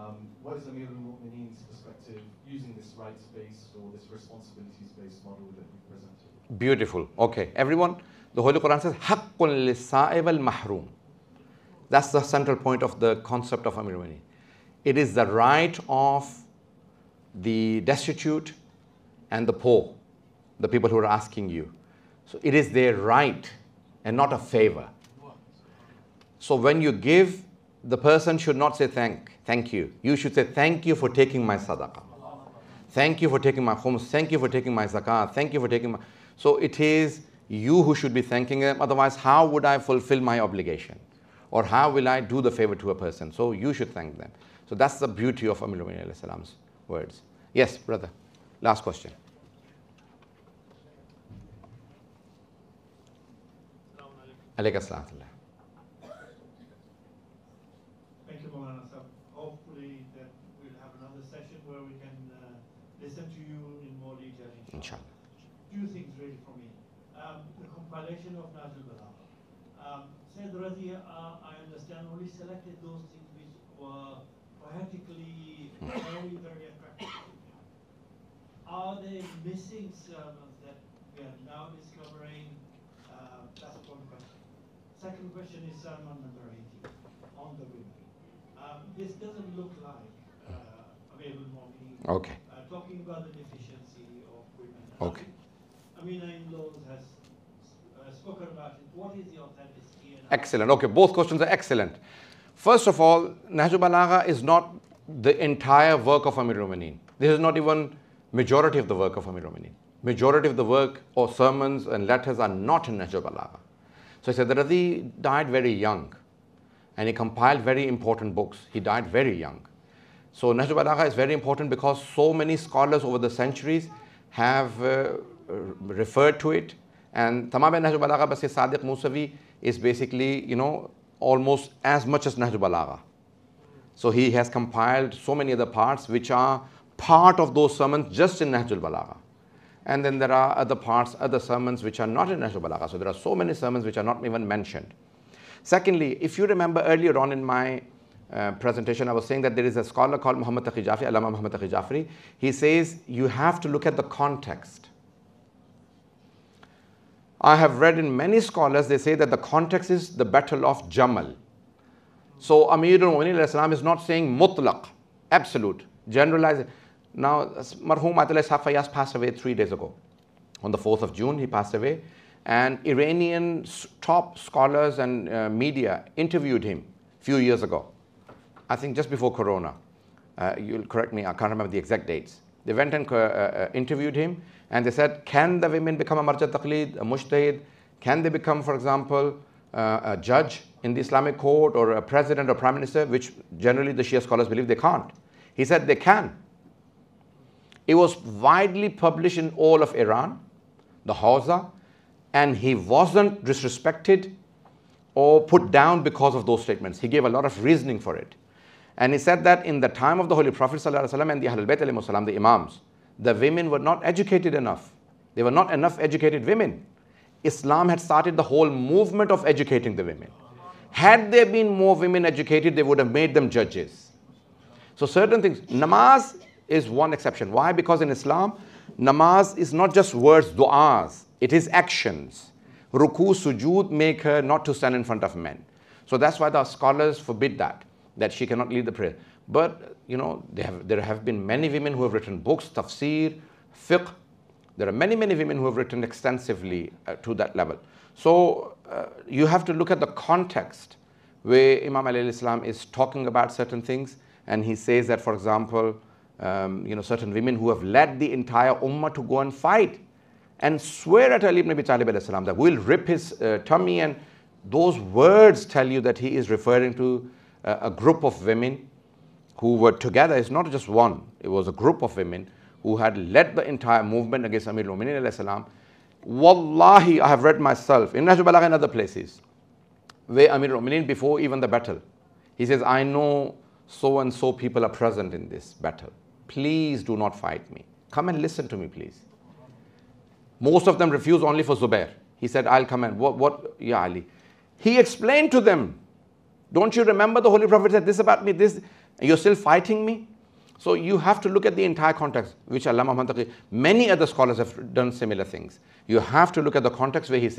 what is Amir al-Mu'mineen's perspective using this rights-based or this responsibilities-based model that you presented? Beautiful. Okay, everyone, the Holy Quran says, حَقٌّ لِلسَّائِبِ الْمَحْرُومِ. That's the central point of the concept of Amir al-Mu'mineen. It is the right of the destitute and the poor, the people who are asking you. So it is their right and not a favor. So when you give, the person should not say thank you. You should say thank you for taking my sadaqah. Thank you for taking my khums. Thank you for taking my zakat. Thank you for taking my... So it is you who should be thanking them. Otherwise, how would I fulfill my obligation? Or how will I do the favor to a person? So you should thank them. So that's the beauty of Amir al-Mu'mineen alayhi salam's words. Yes, brother. Last question. Alaykum assalam. Thank you, Maulana Sahib. Hopefully that we'll have another session where we can listen to you in more detail. Inshallah. Two things really for me. The compilation of Nahj al-Balagha. Sayyid Razi, I understand, only selected those things which were poetically very, very attractive. Are there missing sermons that we are now discovering? That's one question. Second question is sermon number 80 on the women. This doesn't look like Amir al-Mu'mineen Okay. talking about the deficiency of women. Okay. Amina in-laws has spoken about it. What is the authenticity? Excellent. Okay, both questions are excellent. First of all, Nahj al-Balagha is not the entire work of Amir al-Mu'mineen. This is not even majority of the work of Amir al-Mu'mineen. Majority of the work or sermons and letters are not in Nahj al-Balagha. So Sayyid Razi died very young and he compiled very important books. He died very young. So Nahj al-Balagha is very important because so many scholars over the centuries have referred to it. And Tamam Nahj al-Balagha by Sadiq Musavi is basically, almost as much as Nahj al-Balagha. So he has compiled so many other parts which are part of those sermons just in Nahj al-Balagha. And then there are other parts, other sermons which are not in Nahj al-Balagha. So there are so many sermons which are not even mentioned. Secondly, if you remember earlier on in my presentation, I was saying that there is a scholar called Muhammad Taqi Jafri, Allama Muhammad Taqi Jafri. He says you have to look at the context. I have read in many scholars, they say that the context is the battle of Jamal. So Amir al-Mu'mineen is not saying mutlaq, absolute, generalized. Now, Marhum Ayatollah Ishaq Fayyaz passed away 3 days ago. On the 4th of June, he passed away. And Iranian top scholars and media interviewed him a few years ago. I think just before Corona. You'll correct me, I can't remember the exact dates. They went and interviewed him and they said, can the women become a marja taqleed, a mujtahid? Can they become, for example, a judge in the Islamic court or a president or prime minister, which generally the Shia scholars believe they can't. He said they can. It was widely published in all of Iran, the Hausa, and he wasn't disrespected or put down because of those statements. He gave a lot of reasoning for it. And he said that in the time of the Holy Prophet ﷺ and the Ahlul Bayt ﷺ, the Imams, the women were not educated enough. There were not enough educated women. Islam had started the whole movement of educating the women. Had there been more women educated, they would have made them judges. So certain things, namaz is one exception. Why? Because in Islam, namaz is not just words, du'as. It is actions. Ruku, sujood make her not to stand in front of men. So that's why the scholars forbid that she cannot lead the prayer. But, there have been many women who have written books, tafsir, fiqh. There are many, many women who have written extensively to that level. So you have to look at the context where Imam alayhi salam is talking about certain things, and he says that, for example, certain women who have led the entire ummah to go and fight and swear at Ali ibn Abi Talib alayhi salam that we'll rip his tummy, and those words tell you that he is referring to a group of women who were together. It's not just one, it was a group of women who had led the entire movement against Amir al-Mu'mineen alayhi salam. Wallahi, I have read myself in Nahj al-Balagha and other places where Amir al-Mu'mineen, before even the battle, he says, I know so and so people are present in this battle. Please do not fight me. Come and listen to me, please. Most of them refused only for Zubair. He said, I'll come and, what, Ya Ali? He explained to them, don't you remember the Holy Prophet said this about me, this? and you're still fighting me? So you have to look at the entire context, which Allama Muhammad Taqi, many other scholars have done similar things. You have to look at the context where he says